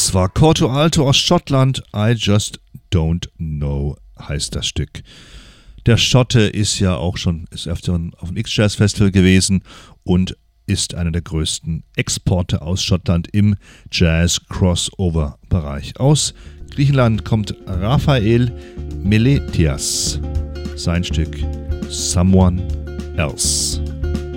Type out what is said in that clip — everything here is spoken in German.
Das war Corto Alto aus Schottland. I Just Don't Know heißt das Stück. Der Schotte ist ja auch schon öfter auf dem X-Jazz Festival gewesen und ist einer der größten Exporte aus Schottland im Jazz-Crossover-Bereich. Aus Griechenland kommt Raphael Meletias. Sein Stück Someone Else.